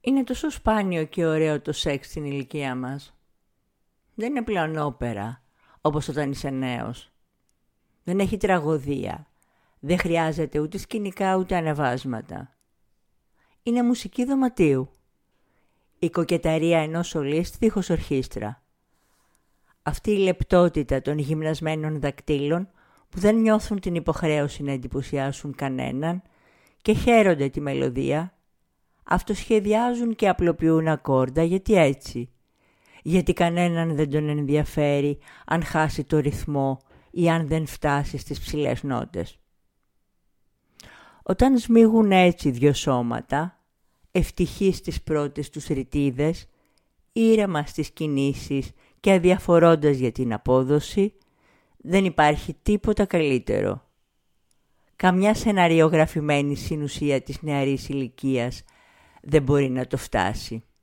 Είναι τόσο σπάνιο και ωραίο το σεξ στην ηλικία μας. Δεν είναι πλέον όπερα, όπως όταν είσαι νέος. Δεν έχει τραγωδία. Δεν χρειάζεται ούτε σκηνικά ούτε ανεβάσματα. Είναι μουσική δωματίου. Η κοκεταρία ενός σολίστ δίχως ορχήστρα. Αυτή η λεπτότητα των γυμνασμένων δακτύλων που δεν νιώθουν την υποχρέωση να εντυπωσιάσουν κανέναν και χαίρονται τη μελωδία, αυτοσχεδιάζουν και απλοποιούν ακόρντα γιατί έτσι. Γιατί κανέναν δεν τον ενδιαφέρει αν χάσει το ρυθμό ή αν δεν φτάσει στις ψηλές νότες. Όταν σμίγουν έτσι δυο σώματα, ευτυχείς στις πρώτες τους ρητίδες, ήρεμα στις κινήσεις και αδιαφορώντας για την απόδοση, δεν υπάρχει τίποτα καλύτερο. Καμιά σεναριογραφημένη συνουσία της νεαρής ηλικίας δεν μπορεί να το φτάσει.